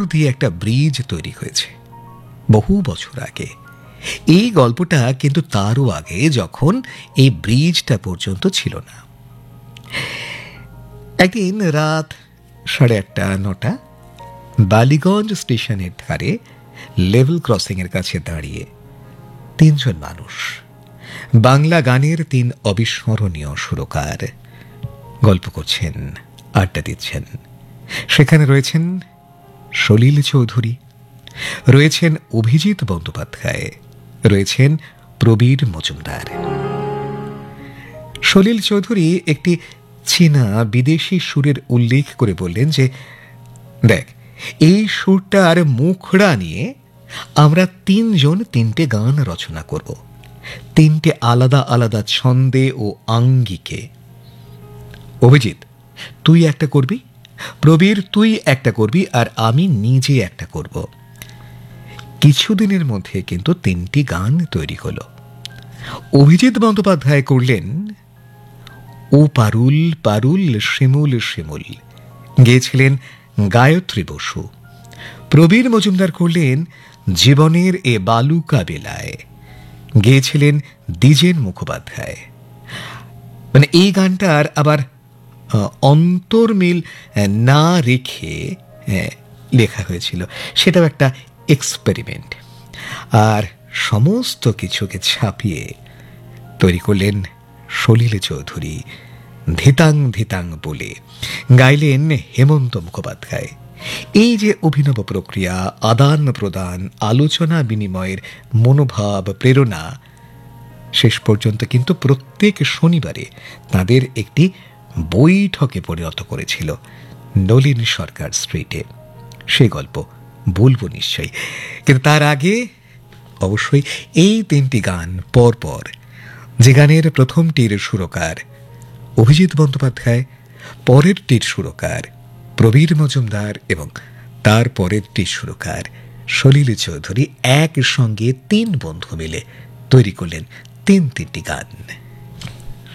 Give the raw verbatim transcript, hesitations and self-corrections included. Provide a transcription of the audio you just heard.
দিয়ে একটা ব্রিজ তৈরি হয়েছে বহু বছর আগে। এই গল্পটা কিন্তু তারও আগে, যখন এই ব্রিজটা পর্যন্ত ছিল না। একদিন রাত সাড়ে আটটা নটা বালিগঞ্জ স্টেশনের ধারে লেভেল ক্রসিং এর কাছে দাঁড়িয়ে তিনজন মানুষ, বাংলা গানের তিন অবিস্মরণীয় সুরকার, গল্প করছেন, আড্ডা দিচ্ছেন। সেখানে রয়েছেন সলিল চৌধুরী, রয়েছেন অভিজিৎ বন্দ্যোপাধ্যায়, রয়েছেন প্রবীর মজুমদার। সলিল চৌধুরী একটি চীনা বিদেশি সুরের উল্লেখ করে বললেন যে, দেখ, এই সুরটার মুখড়া নিয়ে আমরা তিনজন তিনটে গান রচনা করব, তিনটে আলাদা আলাদা ছন্দে ও আঙ্গিকে। অভিজিৎ, তুই একটা করবি, প্রবীর তুই একটা করবি, আর আমি নিজে একটা করব। কিছুদিনের মধ্যে কিন্তু তিনটি গান তৈরি হলো। অভিজিৎ বন্দ্যোপাধ্যায় করলেন ও পারুল পারুল শিমুল শিমুল, গেয়েছিলেন গায়ত্রী বসু। প্রবীর মজুমদার করলেন জীবনের এ বালুকা বেলায়, গেয়েছিলেন দ্বিজেন মুখোপাধ্যায়। মানে এই গানটার আবার অন্তর্মিল না রেখে লেখা হয়েছিল, সেটাও একটা এক্সপেরিমেন্ট। আর সমস্ত কিছুকে ছাপিয়ে তৈরি করলেন সলিল চৌধুরী। ধিতাং ধিতাং বলে গাইলেন হেমন্ত মুখোপাধ্যায়। এই যে অভিনব প্রক্রিয়া, আদান প্রদান, আলোচনা বিনিময়ের মনোভাব, প্রেরণা, শেষ পর্যন্ত কিন্তু প্রত্যেক শনিবারে তাদের একটি বৈঠকে পরিণত করেছিল নলিন সরকার স্ট্রিটে। সেই গল্প বলবো নিশ্চয়ই, কিন্তু তার আগে অবশ্যই এই তিনটি গান পর পর, যে গানের প্রথমটির সুরকার অভিজিৎ বন্দ্যোপাধ্যায়, পরেরটির সুরকার প্রবীর মজুমদার এবং তার পরেরটির সুরকার সলিল চৌধুরী, একসঙ্গে তিন বন্ধু মিলে তৈরি করলেন তিন তিনটি গান।